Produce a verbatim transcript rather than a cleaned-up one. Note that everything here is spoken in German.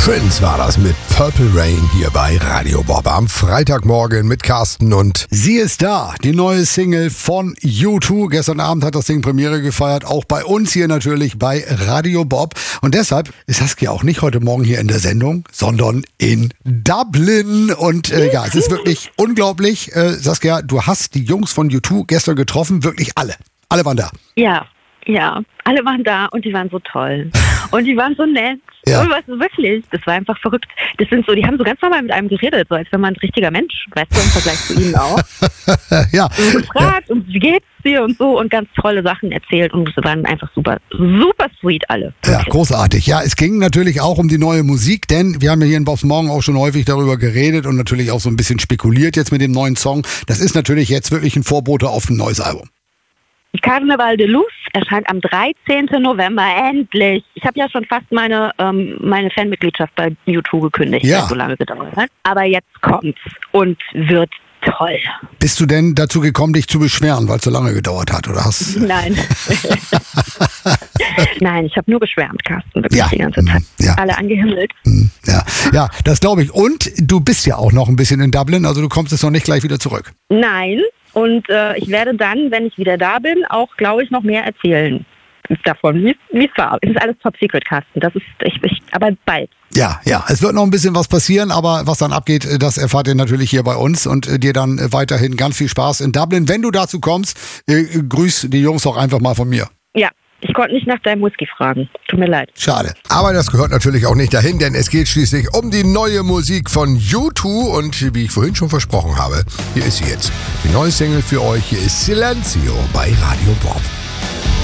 Prince war das mit Purple Rain hier bei Radio Bob am Freitagmorgen mit Carsten und sie ist da, die neue Single von U zwei. Gestern Abend hat das Ding Premiere gefeiert, auch bei uns hier natürlich bei Radio Bob. Und deshalb ist Saskia auch nicht heute Morgen hier in der Sendung, sondern in Dublin. Und äh, ja, es ist wirklich unglaublich. Äh, Saskia, du hast die Jungs von U zwei gestern getroffen, wirklich alle. Alle waren da. Ja, ja, alle waren da und die waren so toll. Und die waren so nett. Ja. Und was, wirklich, das war einfach verrückt. Das sind so, die haben so ganz normal mit einem geredet, so als wenn man ein richtiger Mensch, weißt du, im Vergleich zu ihnen auch. Ja. Und gefragt, ja. Und wie geht's dir und so und ganz tolle Sachen erzählt und es waren einfach super, super sweet alle. Wirklich. Ja, großartig. Ja, es ging natürlich auch um die neue Musik, denn wir haben ja hier in Bobs Morgen auch schon häufig darüber geredet und natürlich auch so ein bisschen spekuliert jetzt mit dem neuen Song. Das ist natürlich jetzt wirklich ein Vorbote auf ein neues Album. Carnaval de Luz erscheint am dreizehnten November, endlich. Ich habe ja schon fast meine, ähm, meine Fanmitgliedschaft bei U zwei gekündigt, ja. weil es so lange gedauert hat. Aber jetzt kommt's und wird toll. Bist du denn dazu gekommen, dich zu beschweren, weil es so lange gedauert hat? Oder hast Nein. Nein, ich habe nur geschwärmt, Carsten, wirklich ja. die ganze Zeit. Ja. Alle angehimmelt. Ja. ja, das glaube ich. Und du bist ja auch noch ein bisschen in Dublin, also du kommst jetzt noch nicht gleich wieder zurück. Nein. Und äh, ich werde dann, wenn ich wieder da bin, auch, glaube ich, noch mehr erzählen davon, wie es war. Es ist alles Top Secret, Carsten. Das ist, ich, ich, aber bald. Ja, ja, es wird noch ein bisschen was passieren, aber was dann abgeht, das erfahrt ihr natürlich hier bei uns und äh, dir dann äh, weiterhin ganz viel Spaß in Dublin. Wenn du dazu kommst, äh, grüß die Jungs auch einfach mal von mir. Ja. Ich konnte nicht nach deinem Whisky fragen. Tut mir leid. Schade. Aber das gehört natürlich auch nicht dahin, denn es geht schließlich um die neue Musik von U zwei und wie ich vorhin schon versprochen habe, hier ist sie jetzt. Die neue Single für euch, hier ist Silencio bei Radio Bob.